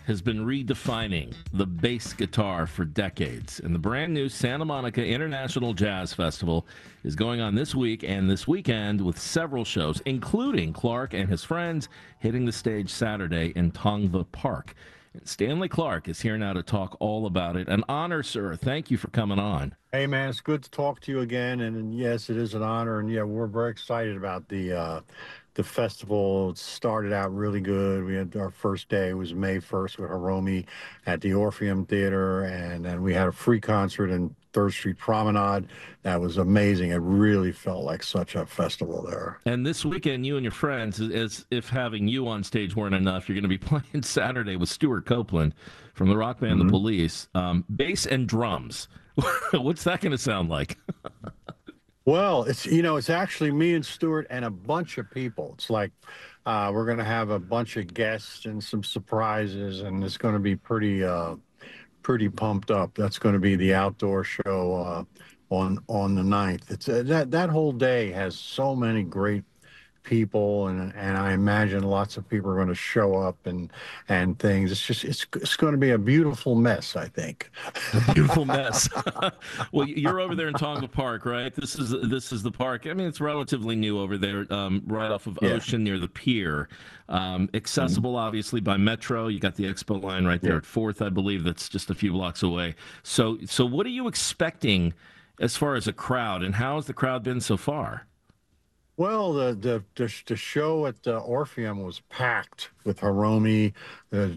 has been redefining the bass guitar for decades, and the brand new Santa Monica International Jazz Festival is going on this week and this weekend with several shows, including Clark and his friends hitting the stage Saturday in Tongva Park. And Stanley Clark is here now to talk all about it. An honor, sir. Thank you for coming on. Hey man, it's good to talk to you again. And yes, it is an honor. And yeah, we're very excited about the festival. It started out really good. We had our first day was May 1st with Hiromi at the Orpheum Theater, and then we had a free concert in Third Street Promenade. That was amazing. It really felt like such a festival there. And this weekend, you and your friends, as if having you on stage weren't enough, you're going to be playing Saturday with Stuart Copeland from the rock band The Police. Bass and drums. What's that going to sound like? Well, it's actually me and Stuart and a bunch of people. It's like we're going to have a bunch of guests and some surprises, and it's going to be pretty pumped up. That's going to be the outdoor show on the 9th. It's that whole day has so many great people, and I imagine lots of people are going to show up and things. It's going to be a beautiful mess, I think. A beautiful mess. Well, you're over there in Tonga Park, right? This is the park. I mean, it's relatively new over there, right off of Ocean near the pier. Accessible, obviously, by Metro. You got the Expo line right there at 4th, I believe. That's just a few blocks away. So what are you expecting as far as a crowd, and how has the crowd been so far? Well, the show at the Orpheum was packed with Hiromi, the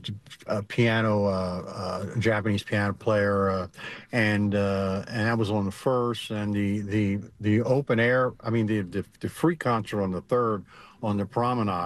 Japanese piano player, and that was on the first, and the open air. I mean, the free concert on the third on the promenade.